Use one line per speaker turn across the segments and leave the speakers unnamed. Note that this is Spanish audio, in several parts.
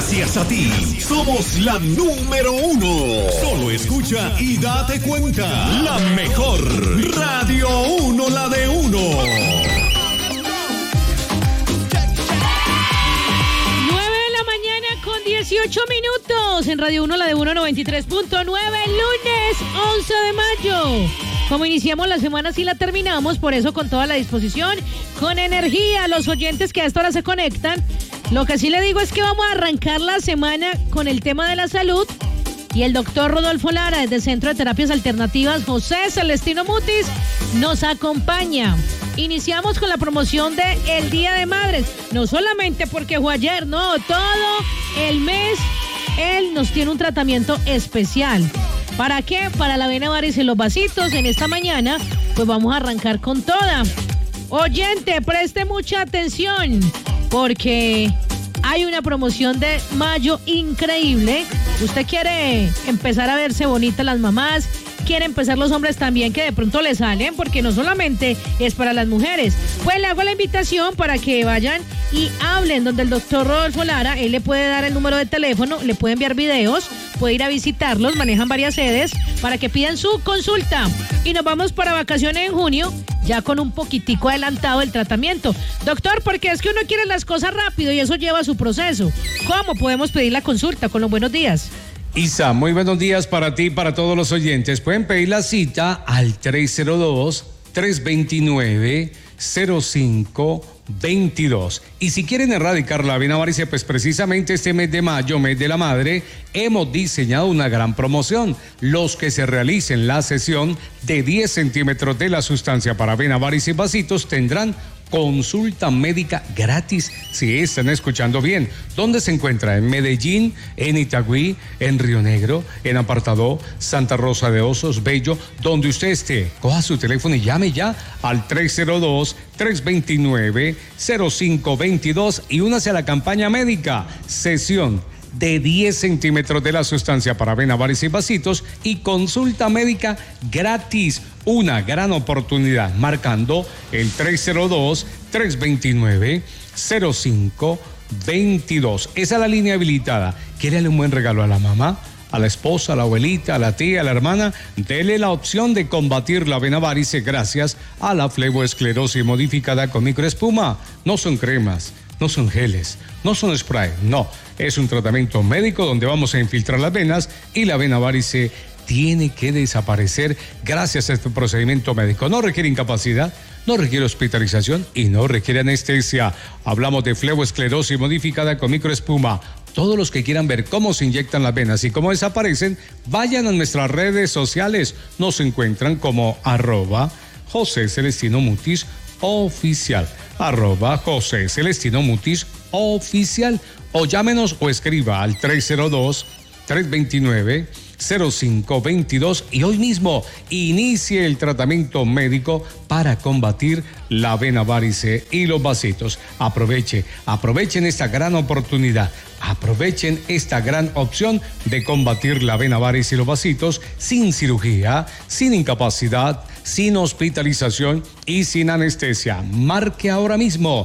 Gracias a ti, somos la número 1. Solo escucha y date cuenta. La mejor Radio 1, la de 1.
18 minutos en Radio 1, la de 193.9, lunes 11 de mayo. Como iniciamos la semana, sí la terminamos, por eso con toda la disposición, con energía, los oyentes que a esta hora se conectan. Lo que sí le digo es que vamos a arrancar la semana con el tema de la salud y el doctor Rodolfo Lara, desde el Centro de Terapias Alternativas José Celestino Mutis, nos acompaña. Iniciamos con la promoción de el Día de Madres, no solamente porque fue ayer, no, todo el mes él nos tiene un tratamiento especial. ¿Para qué? Para la vena varice y los vasitos. En esta mañana, pues vamos a arrancar con toda. Oyente, preste mucha atención, porque hay una promoción de mayo increíble. Usted quiere empezar a verse bonitas las mamás, quiere empezar los hombres también, que de pronto le salen, porque no solamente es para las mujeres. Pues le hago la invitación para que vayan y hablen donde el doctor Rodolfo Lara. Él le puede dar el número de teléfono, le puede enviar videos, puede ir a visitarlos, manejan varias sedes para que pidan su consulta. Y nos vamos para vacaciones en junio, ya con un poquitico adelantado el tratamiento. Doctor, porque es que uno quiere las cosas rápido y eso lleva su proceso. ¿Cómo podemos pedir la consulta? Con los buenos días.
Isa, muy buenos días para ti y para todos los oyentes. Pueden pedir la cita al 302-329-0522. Y si quieren erradicar la vena varice, pues precisamente este mes de mayo, mes de la madre, hemos diseñado una gran promoción. Los que se realicen la sesión de 10 centímetros de la sustancia para vena varice y vasitos tendrán consulta médica gratis. Si están escuchando bien, ¿dónde se encuentra? En Medellín, en Itagüí, en Río Negro, en Apartadó, Santa Rosa de Osos, Bello, donde usted esté. Coja su teléfono y llame ya al 302-329-0522 y únase a la campaña médica. Sesión de 10 centímetros de la sustancia para vena varice y vasitos y consulta médica gratis. Una gran oportunidad, marcando el 302-329-0522. Esa es la línea habilitada. ¿Quiere darle un buen regalo a la mamá, a la esposa, a la abuelita, a la tía, a la hermana? Dele la opción de combatir la vena varice gracias a la fleboesclerosis modificada con microespuma. No son cremas, no son geles, no son spray, no. Es un tratamiento médico donde vamos a infiltrar las venas y la vena varice tiene que desaparecer gracias a este procedimiento médico. No requiere incapacidad, no requiere hospitalización y no requiere anestesia. Hablamos de fleboesclerosis modificada con microespuma. Todos los que quieran ver cómo se inyectan las venas y cómo desaparecen, vayan a nuestras redes sociales. Nos encuentran como @José Celestino Mutis Oficial, @José Celestino Mutis Oficial, o llámenos o escriba al 302-329-0522 y hoy mismo inicie el tratamiento médico para combatir la vena varice y los vasitos. Aprovechen esta gran oportunidad, aprovechen esta gran opción de combatir la vena varice y los vasitos sin cirugía, sin incapacidad, sin hospitalización y sin anestesia. Marque ahora mismo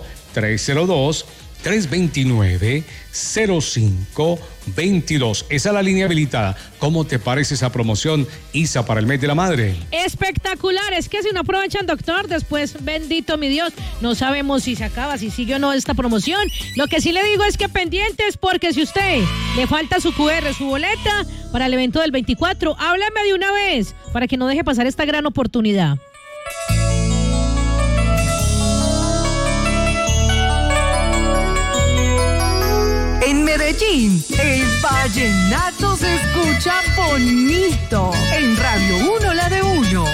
302-329-0522. Esa es la línea habilitada. ¿Cómo te parece esa promoción, Isa, para el mes de la madre?
Espectacular. Es que si no aprovechan, doctor, después, bendito mi Dios, no sabemos si se acaba, si sigue o no esta promoción. Lo que sí le digo es que pendientes, porque si usted le falta su QR, su boleta para el evento del 24, háblame de una vez para que no deje pasar esta gran oportunidad.
En Medellín, el vallenato se escucha bonito. En Radio 1, la de 1.